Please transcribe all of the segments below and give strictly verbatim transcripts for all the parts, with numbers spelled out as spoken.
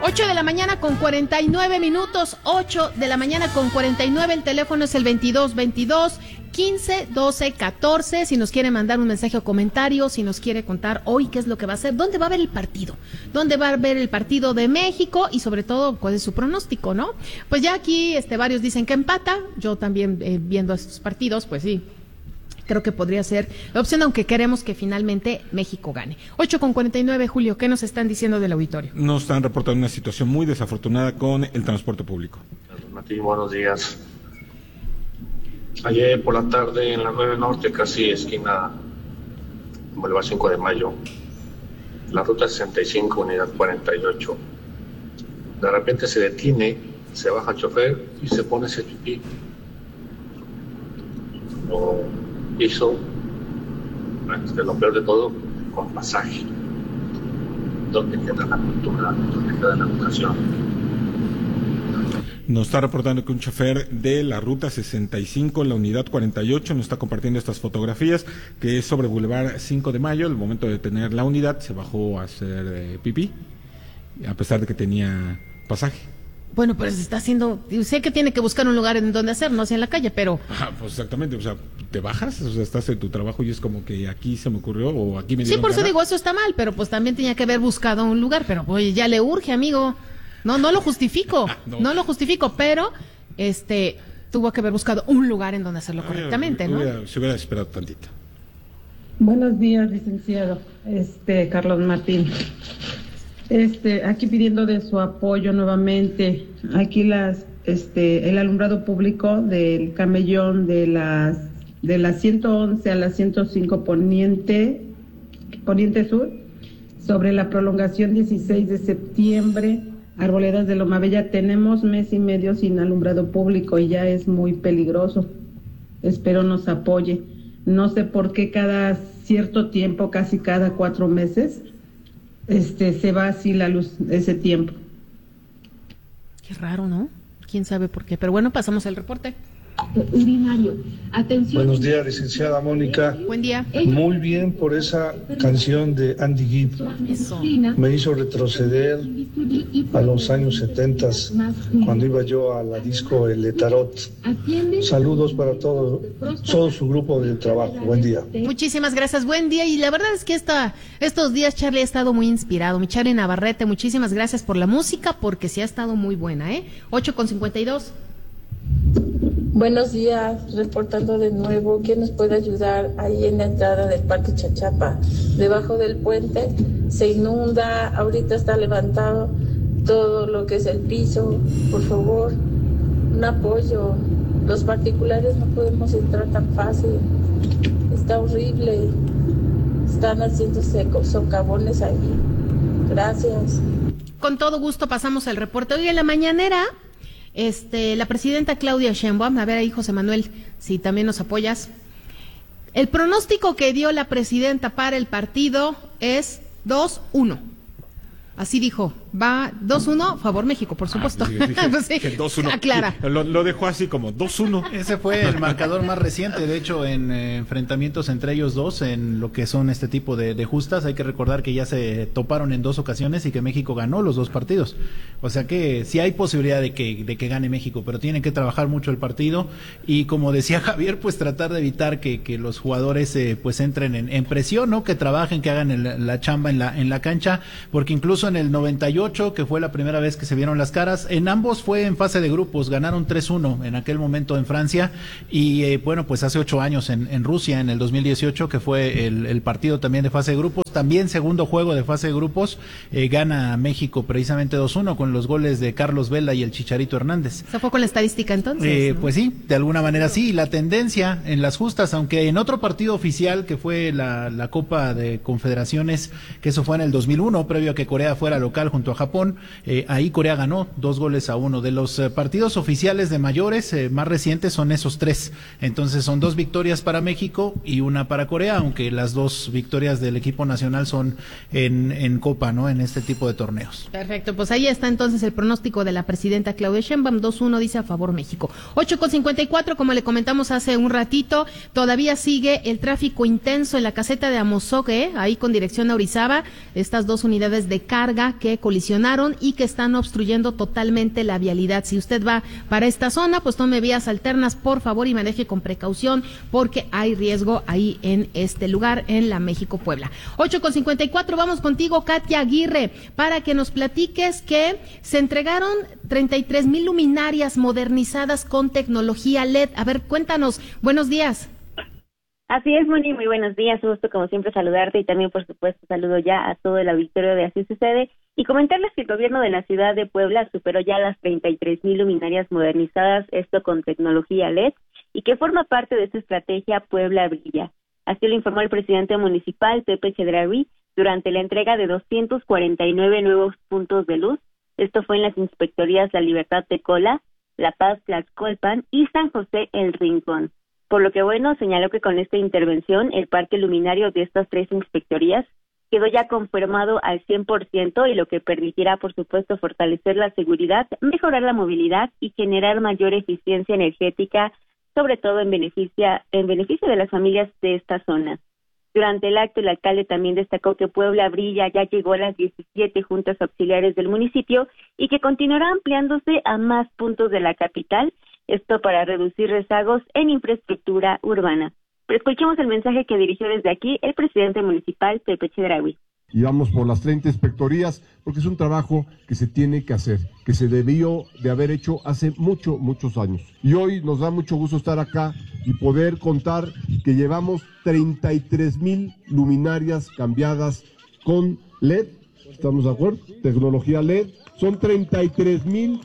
ocho de la mañana con cuarenta y nueve minutos, ocho de la mañana con cuarenta y nueve, el teléfono es el veintidós veintidós quince doce catorce, si nos quiere mandar un mensaje o comentario, si nos quiere contar hoy qué es lo que va a hacer, dónde va a ver el partido, dónde va a ver el partido de México y sobre todo cuál es su pronóstico, ¿no? Pues ya aquí este varios dicen que empata, yo también eh, viendo estos partidos, pues sí, creo que podría ser la opción, aunque queremos que finalmente México gane. ocho con cuarenta y nueve, Julio, ¿qué nos están diciendo del auditorio? Nos están reportando una situación muy desafortunada con el transporte público. Martín, buenos días. Ayer por la tarde en la nueve Norte, casi esquina Boulevard cinco de Mayo, la ruta sesenta y cinco, unidad cuarenta y ocho, de repente se detiene, se baja el chofer y se pone ese pipí. Lo hizo, este, lo peor de todo, con pasaje. ¿Dónde queda la cultura? ¿Dónde queda la educación? Nos está reportando que un chofer de la ruta sesenta y cinco, la unidad cuarenta y ocho, nos está compartiendo estas fotografías, que es sobre Boulevard cinco de Mayo. Al momento de tener la unidad se bajó a hacer eh, pipí, a pesar de que tenía pasaje. Bueno, pues está haciendo, sé que tiene que buscar un lugar en donde hacer, no sea en la calle, pero... Ah, pues exactamente, o sea, te bajas, o sea, estás en tu trabajo y es como que aquí se me ocurrió o aquí me dieron Sí, por cara. eso digo, eso está mal, pero pues también tenía que haber buscado un lugar, pero oye, ya le urge, amigo. No, no lo justifico, no. no lo justifico, pero este tuvo que haber buscado un lugar en donde hacerlo correctamente, ¿no? Hubiera, se hubiera esperado tantito. Buenos días, licenciado, este Carlos Martín. Este, aquí pidiendo de su apoyo nuevamente, aquí las, este, el alumbrado público del camellón de las, de la ciento once a la ciento cinco poniente, poniente sur, sobre la prolongación dieciséis de septiembre, Arboledas de Loma Bella, tenemos mes y medio sin alumbrado público y ya es muy peligroso. Espero nos apoye. No sé por qué cada cierto tiempo, casi cada cuatro meses, este se va así la luz ese tiempo. Qué raro, ¿no? Quién sabe por qué. Pero bueno, pasamos el reporte. Urinario. Atención. Buenos días, licenciada Mónica. Buen día. Muy bien por esa canción de Andy Gibb. Eso. Me hizo retroceder a los años setenta, cuando iba yo a la disco El Tarot. Saludos para todo, todo su grupo de trabajo. Buen día. Muchísimas gracias, buen día. Y la verdad es que esta, estos días Charlie ha estado muy inspirado. Mi Charlie Navarrete, muchísimas gracias por la música, porque sí ha estado muy buena, ¿eh? ocho con cincuenta y dos. Buenos días, reportando de nuevo. ¿Quién nos puede ayudar ahí en la entrada del Parque Chachapa? Debajo del puente se inunda, ahorita está levantado todo lo que es el piso. Por favor, un apoyo. Los particulares no podemos entrar tan fácil. Está horrible. Están haciéndose socavones ahí. Gracias. Con todo gusto pasamos el reporte. Hoy en la mañanera... Este, la presidenta Claudia Sheinbaum, a ver ahí José Manuel, si también nos apoyas. El pronóstico que dio la presidenta para el partido es dos uno. Así dijo, va dos uno, favor México, por supuesto. Ah, pues dije, pues sí, que dos uno. aclara. Lo, lo dejó así como dos uno. Ese fue el marcador más reciente, de hecho, en eh, enfrentamientos entre ellos dos, en lo que son este tipo de, de justas. Hay que recordar que ya se toparon en dos ocasiones y que México ganó los dos partidos. O sea que sí hay posibilidad de que, de que gane México, pero tienen que trabajar mucho el partido y, como decía Javier, pues tratar de evitar que, que los jugadores eh, pues entren en, en presión, ¿no? Que trabajen, que hagan el, la chamba en la, en la cancha, porque incluso en el noventa y ocho, que fue la primera vez que se vieron las caras, en ambos fue en fase de grupos, ganaron tres uno en aquel momento en Francia y eh, bueno, pues hace ocho años en, en Rusia, en el dos mil dieciocho, que fue el, el partido también de fase de grupos, también segundo juego de fase de grupos, eh, gana México precisamente dos uno con los goles de Carlos Vela y el Chicharito Hernández. ¿Se fue con la estadística entonces? Eh, ¿no? Pues sí, de alguna manera sí, la tendencia en las justas, aunque en otro partido oficial que fue la, la Copa de Confederaciones, que eso fue en el dos mil uno, previo a que Corea fuera local junto a Japón, eh, ahí Corea ganó dos goles a uno. De los eh, partidos oficiales de mayores eh, más recientes son esos tres, entonces son dos victorias para México y una para Corea, aunque las dos victorias del equipo nacional nacional son en, en Copa, ¿no? En este tipo de torneos. Perfecto, pues ahí está entonces el pronóstico de la presidenta Claudia Sheinbaum, dos uno dice a favor México. ocho con cincuenta y cuatro, como le comentamos hace un ratito, todavía sigue el tráfico intenso en la caseta de Amozogue, ahí con dirección a Orizaba, estas dos unidades de carga que colisionaron y que están obstruyendo totalmente la vialidad. Si usted va para esta zona, pues tome vías alternas, por favor, y maneje con precaución, porque hay riesgo ahí en este lugar, en la México-Puebla. ocho con cincuenta y cuatro, vamos contigo, Katia Aguirre, para que nos platiques que se entregaron treinta y tres mil luminarias modernizadas con tecnología L E D. A ver, cuéntanos, buenos días. Así es, Moni, muy buenos días, un gusto como siempre saludarte y también, por supuesto, saludo ya a todo el auditorio de Así Sucede y comentarles que el gobierno de la ciudad de Puebla superó ya las treinta y tres mil luminarias modernizadas, esto con tecnología L E D, y que forma parte de su estrategia Puebla Brilla. Así lo informó el presidente municipal, Pepe Chedraui, durante la entrega de doscientos cuarenta y nueve nuevos puntos de luz. Esto fue en las inspectorías La Libertad Tecola, La Paz Tlaxcolpan y San José El Rincón. Por lo que, bueno, señaló que con esta intervención el parque luminario de estas tres inspectorías quedó ya confirmado al cien por ciento y lo que permitirá, por supuesto, fortalecer la seguridad, mejorar la movilidad y generar mayor eficiencia energética, sobre todo en beneficio, en beneficio de las familias de esta zona. Durante el acto, el alcalde también destacó que Puebla Brilla ya llegó a las diecisiete juntas auxiliares del municipio y que continuará ampliándose a más puntos de la capital, esto para reducir rezagos en infraestructura urbana. Pero escuchemos el mensaje que dirigió desde aquí el presidente municipal, Pepe Chedraui. Y vamos por las treinta inspectorías, porque es un trabajo que se tiene que hacer, que se debió de haber hecho hace mucho, muchos años. Y hoy nos da mucho gusto estar acá y poder contar que llevamos treinta y tres mil luminarias cambiadas con L E D. ¿Estamos de acuerdo? Tecnología L E D. Son treinta y tres mil.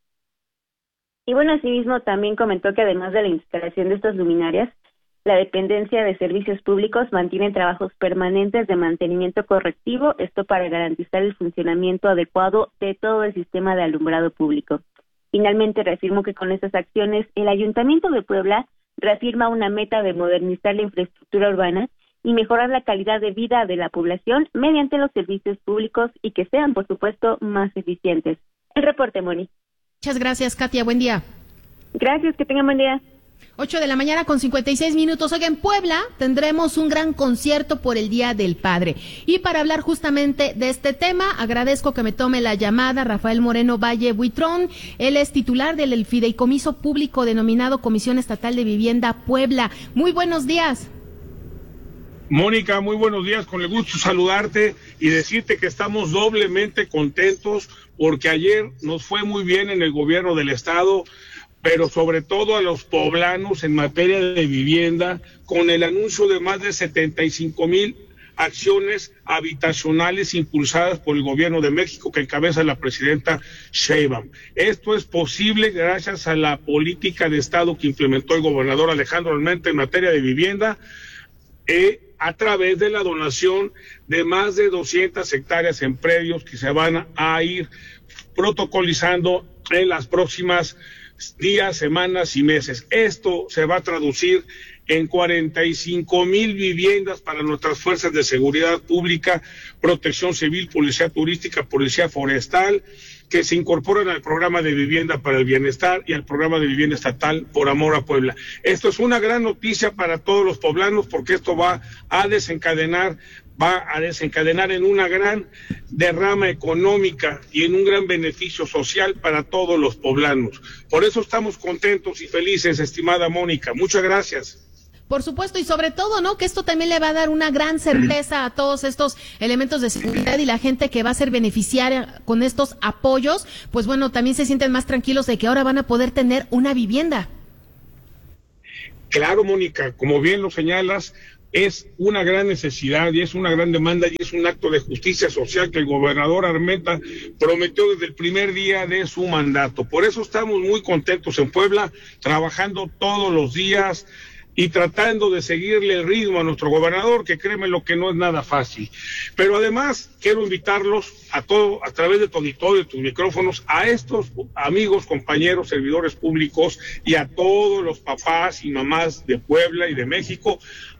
Y bueno, asimismo también comentó que además de la instalación de estas luminarias, la dependencia de servicios públicos mantiene trabajos permanentes de mantenimiento correctivo, esto para garantizar el funcionamiento adecuado de todo el sistema de alumbrado público. Finalmente reafirmó que con estas acciones el Ayuntamiento de Puebla reafirma una meta de modernizar la infraestructura urbana y mejorar la calidad de vida de la población mediante los servicios públicos y que sean, por supuesto, más eficientes. El reporte, Moni. Muchas gracias, Katia. Buen día. Gracias, que tengan buen día. ocho de la mañana con cincuenta y seis minutos. Oiga, en Puebla tendremos un gran concierto por el Día del Padre. Y para hablar justamente de este tema, agradezco que me tome la llamada Rafael Moreno Valle Buitrón. Él es titular del fideicomiso público denominado Comisión Estatal de Vivienda Puebla. Muy buenos días. Mónica, muy buenos días, con el gusto saludarte y decirte que estamos doblemente contentos porque ayer nos fue muy bien en el gobierno del estado, pero sobre todo a los poblanos en materia de vivienda, con el anuncio de más de setenta y cinco mil acciones habitacionales impulsadas por el gobierno de México que encabeza la presidenta Sheinbaum. Esto es posible gracias a la política de estado que implementó el gobernador Alejandro Armenta en materia de vivienda, eh, a través de la donación de más de doscientas hectáreas en predios que se van a ir protocolizando en las próximas días, semanas y meses. Esto se va a traducir en cuarenta y cinco mil viviendas para nuestras fuerzas de seguridad pública, protección civil, policía turística, policía forestal, que se incorporan al programa de vivienda para el bienestar y al programa de vivienda estatal Por Amor a Puebla. Esto es una gran noticia para todos los poblanos porque esto va a desencadenar va a desencadenar en una gran derrama económica y en un gran beneficio social para todos los poblanos. Por eso estamos contentos y felices, estimada Mónica. Muchas gracias. Por supuesto, y sobre todo, ¿no? Que esto también le va a dar una gran certeza a todos estos elementos de seguridad y la gente que va a ser beneficiaria con estos apoyos, pues bueno, también se sienten más tranquilos de que ahora van a poder tener una vivienda. Claro, Mónica, como bien lo señalas, es una gran necesidad y es una gran demanda y es un acto de justicia social que el gobernador Armenta prometió desde el primer día de su mandato. Por eso estamos muy contentos en Puebla, trabajando todos los días y tratando de seguirle el ritmo a nuestro gobernador, que créeme lo que no es nada fácil. Pero además quiero invitarlos a todo, a través de tu auditorio, de tus micrófonos, a estos amigos, compañeros, servidores públicos y a todos los papás y mamás de Puebla y de México,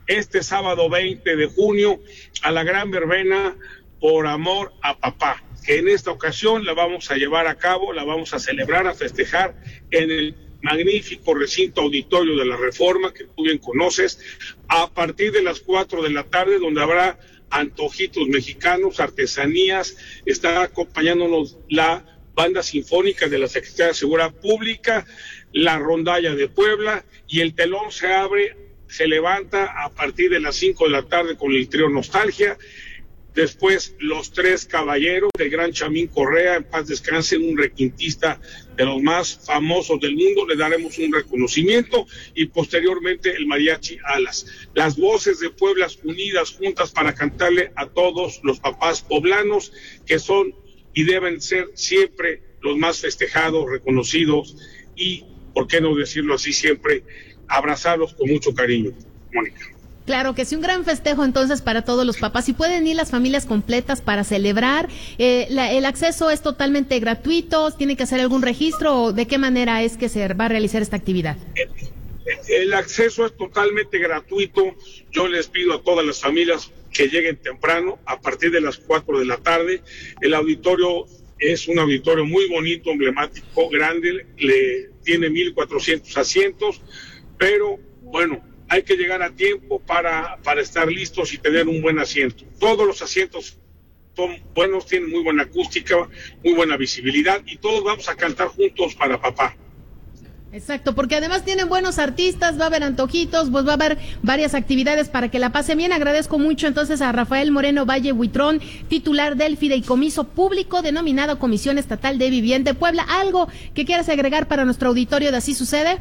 este sábado veinte de junio a la gran verbena Por Amor a Papá, que en esta ocasión la vamos a llevar a cabo, la vamos a celebrar, a festejar en el magnífico recinto auditorio de la Reforma, que tú bien conoces, a partir de las cuatro de la tarde, donde habrá antojitos mexicanos, artesanías, está acompañándonos la Banda Sinfónica de la Secretaría de Seguridad Pública, la Rondalla de Puebla, y el telón se abre, se levanta a partir de las cinco de la tarde con el trío Nostalgia. Después, Los Tres Caballeros del gran Chamín Correa, en paz descanse, un requintista de los más famosos del mundo, le daremos un reconocimiento, y posteriormente el Mariachi Alas. Las voces de Pueblas unidas juntas para cantarle a todos los papás poblanos, que son y deben ser siempre los más festejados, reconocidos, y, por qué no decirlo así, siempre abrazarlos con mucho cariño. Mónica. Claro que sí, un gran festejo entonces para todos los papás. Y pueden ir las familias completas para celebrar. Eh, la, el acceso es totalmente gratuito. ¿Tiene que hacer algún registro o de qué manera es que se va a realizar esta actividad? El acceso es totalmente gratuito. Yo les pido a todas las familias que lleguen temprano, a partir de las cuatro de la tarde. El auditorio es un auditorio muy bonito, emblemático, grande, le tiene mil cuatrocientos asientos, pero bueno, hay que llegar a tiempo para, para estar listos y tener un buen asiento. Todos los asientos son buenos, tienen muy buena acústica, muy buena visibilidad, y todos vamos a cantar juntos para papá. Exacto, porque además tienen buenos artistas, va a haber antojitos, pues va a haber varias actividades para que la pasen bien. Agradezco mucho entonces a Rafael Moreno Valle Buitrón, titular del Fideicomiso Público denominado Comisión Estatal de Vivienda de Puebla. ¿Algo que quieras agregar para nuestro auditorio de Así Sucede?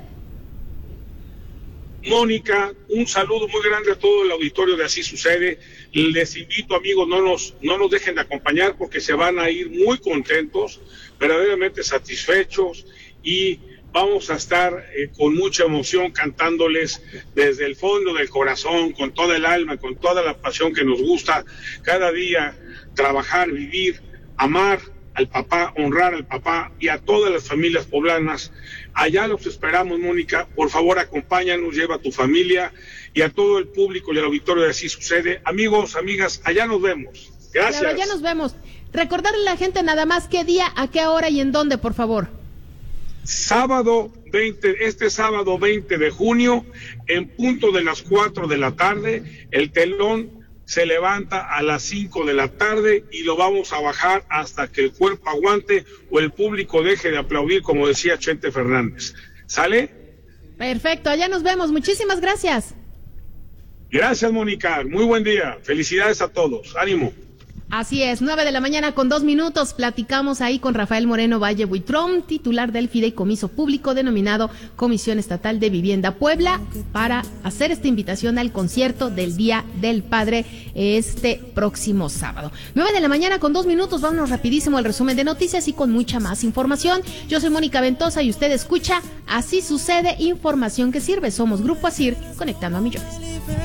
Mónica, un saludo muy grande a todo el auditorio de Así Sucede. Les invito, amigos, no nos, no nos dejen de acompañar, porque se van a ir muy contentos, verdaderamente satisfechos, y vamos a estar eh, con mucha emoción cantándoles desde el fondo del corazón, con toda el alma, con toda la pasión que nos gusta cada día trabajar, vivir, amar al papá, honrar al papá y a todas las familias poblanas. Allá los esperamos, Mónica. Por favor, acompáñanos, lleva a tu familia, y a todo el público y el auditorio de Así Sucede. Amigos, amigas, allá nos vemos. Gracias. Claro, allá nos vemos. Recordarle a la gente nada más qué día, a qué hora y en dónde, por favor. Sábado veinte, este sábado veinte de junio, en punto de las cuatro de la tarde, el telón se levanta a las cinco de la tarde y lo vamos a bajar hasta que el cuerpo aguante o el público deje de aplaudir, como decía Chente Fernández. ¿Sale? Perfecto, allá nos vemos. Muchísimas gracias. Gracias, Mónica. Muy buen día. Felicidades a todos. Ánimo. Así es, nueve de la mañana con dos minutos, platicamos ahí con Rafael Moreno Valle Buitrón, titular del Fideicomiso Público denominado Comisión Estatal de Vivienda Puebla, para hacer esta invitación al concierto del Día del Padre este próximo sábado. nueve de la mañana con dos minutos, vámonos rapidísimo al resumen de noticias y con mucha más información. Yo soy Mónica Ventosa y usted escucha Así Sucede, información que sirve. Somos Grupo Asir, conectando a millones.